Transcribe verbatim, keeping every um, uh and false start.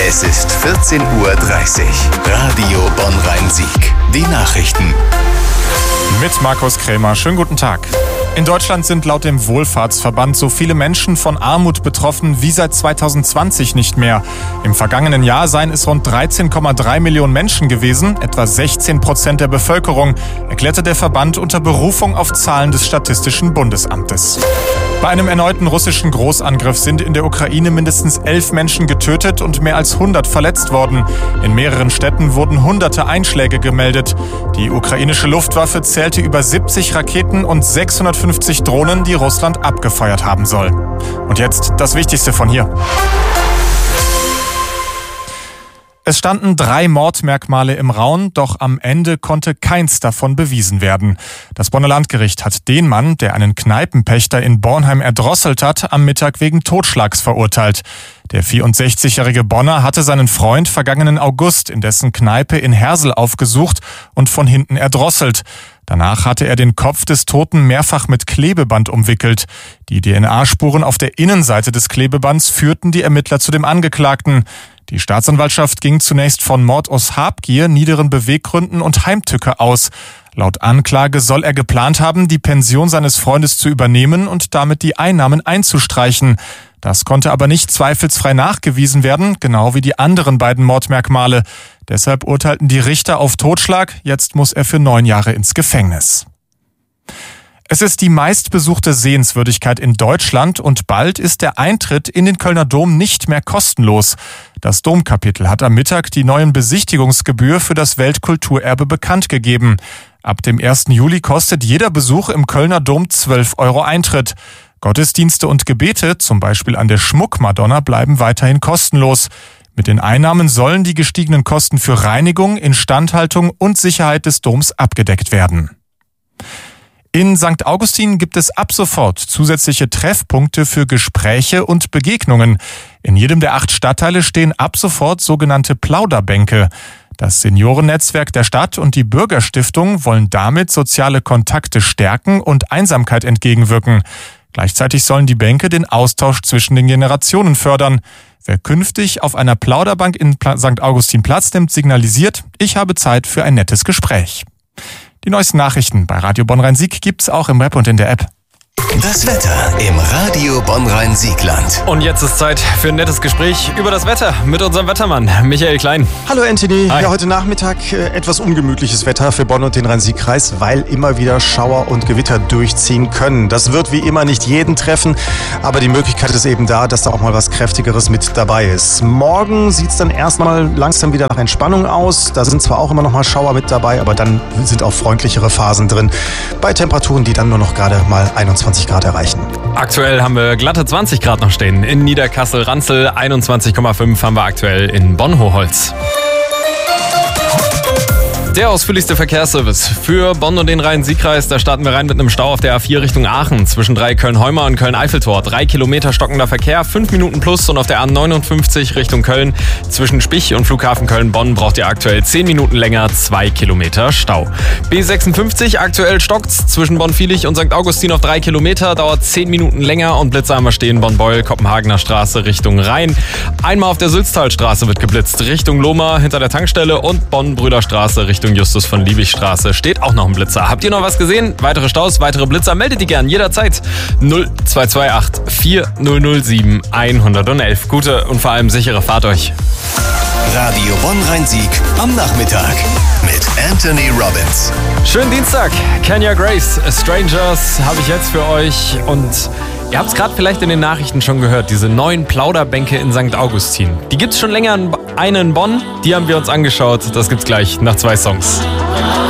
Es ist vierzehn Uhr dreißig. Radio Bonn-Rhein-Sieg. Die Nachrichten. Mit Markus Krämer. Schönen guten Tag. In Deutschland sind laut dem Wohlfahrtsverband so viele Menschen von Armut betroffen wie seit zweitausendzwanzig nicht mehr. Im vergangenen Jahr seien es rund dreizehn Komma drei Millionen Menschen gewesen, etwa sechzehn Prozent der Bevölkerung, erklärte der Verband unter Berufung auf Zahlen des Statistischen Bundesamtes. Bei einem erneuten russischen Großangriff sind in der Ukraine mindestens elf Menschen getötet und mehr als hundert verletzt worden. In mehreren Städten wurden hunderte Einschläge gemeldet. Die ukrainische Luftwaffe zählte über siebzig Raketen und sechshundertfünfzig Drohnen, die Russland abgefeuert haben soll. Und jetzt das Wichtigste von hier. Es standen drei Mordmerkmale im Raum, doch am Ende konnte keins davon bewiesen werden. Das Bonner Landgericht hat den Mann, der einen Kneipenpächter in Bornheim erdrosselt hat, am Mittag wegen Totschlags verurteilt. Der vierundsechzigjährige Bonner hatte seinen Freund vergangenen August in dessen Kneipe in Hersel aufgesucht und von hinten erdrosselt. Danach hatte er den Kopf des Toten mehrfach mit Klebeband umwickelt. Die D N A-Spuren auf der Innenseite des Klebebands führten die Ermittler zu dem Angeklagten. Die Staatsanwaltschaft ging zunächst von Mord aus Habgier, niederen Beweggründen und Heimtücke aus. Laut Anklage soll er geplant haben, die Pension seines Freundes zu übernehmen und damit die Einnahmen einzustreichen. Das konnte aber nicht zweifelsfrei nachgewiesen werden, genau wie die anderen beiden Mordmerkmale. Deshalb urteilten die Richter auf Totschlag. Jetzt muss er für neun Jahre ins Gefängnis. Es ist die meistbesuchte Sehenswürdigkeit in Deutschland und bald ist der Eintritt in den Kölner Dom nicht mehr kostenlos. Das Domkapitel hat am Mittag die neuen Besichtigungsgebühr für das Weltkulturerbe bekannt gegeben. Ab dem ersten Juli kostet jeder Besuch im Kölner Dom zwölf Euro Eintritt. Gottesdienste und Gebete, zum Beispiel an der Schmuckmadonna, bleiben weiterhin kostenlos. Mit den Einnahmen sollen die gestiegenen Kosten für Reinigung, Instandhaltung und Sicherheit des Doms abgedeckt werden. In Sankt Augustin gibt es ab sofort zusätzliche Treffpunkte für Gespräche und Begegnungen. In jedem der acht Stadtteile stehen ab sofort sogenannte Plauderbänke. Das Seniorennetzwerk der Stadt und die Bürgerstiftung wollen damit soziale Kontakte stärken und Einsamkeit entgegenwirken. Gleichzeitig sollen die Bänke den Austausch zwischen den Generationen fördern. Wer künftig auf einer Plauderbank in Sankt Augustin Platz nimmt, signalisiert, ich habe Zeit für ein nettes Gespräch. Die neuesten Nachrichten bei Radio Bonn-Rhein-Sieg gibt's auch im Web und in der App. Das Wetter im Radio Bonn-Rhein-Siegland. Und jetzt ist Zeit für ein nettes Gespräch über das Wetter mit unserem Wettermann, Michael Klein. Hallo Anthony. Hi. Ja, heute Nachmittag äh, etwas ungemütliches Wetter für Bonn und den Rhein-Sieg-Kreis, weil immer wieder Schauer und Gewitter durchziehen können. Das wird wie immer nicht jeden treffen, aber die Möglichkeit ist eben da, dass da auch mal was Kräftigeres mit dabei ist. Morgen sieht es dann erstmal langsam wieder nach Entspannung aus. Da sind zwar auch immer noch mal Schauer mit dabei, aber dann sind auch freundlichere Phasen drin. Bei Temperaturen, die dann nur noch gerade mal einundzwanzig Grad erreichen. Aktuell haben wir glatte zwanzig Grad noch stehen. In Niederkassel-Ranzel einundzwanzig Komma fünf haben wir aktuell in Bonn-Hochholz. Der ausführlichste Verkehrsservice für Bonn und den Rhein-Sieg-Kreis. Da starten wir rein mit einem Stau auf der A vier Richtung Aachen. Zwischen drei Köln-Heumer und Köln-Eiffeltor. Drei Kilometer stockender Verkehr, fünf Minuten plus. Und auf der A neunundfünfzig Richtung Köln. Zwischen Spich und Flughafen Köln-Bonn braucht ihr aktuell zehn Minuten länger, zwei Kilometer Stau. B sechsundfünfzig, aktuell stockt's zwischen Bonn-Vilich und Sankt Augustin auf drei Kilometer. Dauert zehn Minuten länger und Blitzer haben wir stehen. Bonn-Beul, Kopenhagener Straße Richtung Rhein. Einmal auf der Sülztalstraße wird geblitzt. Richtung Lohmar hinter der Tankstelle und Bonn-Brüderstraße Richtung Justus von Liebigstraße steht auch noch ein Blitzer. Habt ihr noch was gesehen? Weitere Staus, weitere Blitzer? Meldet die gern jederzeit. null zwei zwei acht vier null null sieben eins null eins. Gute und vor allem sichere Fahrt euch. Radio Bonn-Rhein-Sieg am Nachmittag mit Anthony Robbins. Schönen Dienstag. Kenya Grace, Strangers habe ich jetzt für euch und ihr habt es gerade vielleicht in den Nachrichten schon gehört, diese neuen Plauderbänke in Sankt Augustin. Die gibt es schon länger, eine in Bonn, die haben wir uns angeschaut. Das gibt's gleich nach zwei Songs.